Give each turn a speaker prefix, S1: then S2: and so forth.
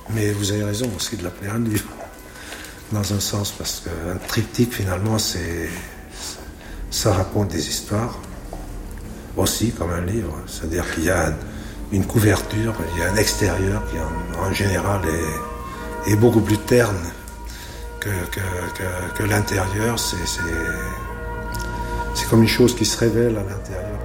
S1: Mais vous avez raison aussi de l'appeler un livre, dans un sens, parce qu'un triptyque, finalement, ça raconte des histoires, aussi comme un livre. C'est-à-dire qu'il y a une couverture, il y a un extérieur qui, en général, est beaucoup plus terne que l'intérieur. C'est comme une chose qui se révèle à l'intérieur.